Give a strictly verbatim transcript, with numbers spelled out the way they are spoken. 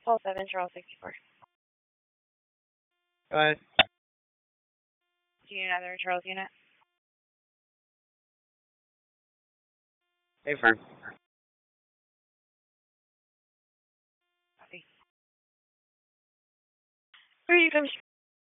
Paul seven, Charles sixty-four. Go ahead. Do you need another Charles unit? Hey, firm. Copy. Where are you coming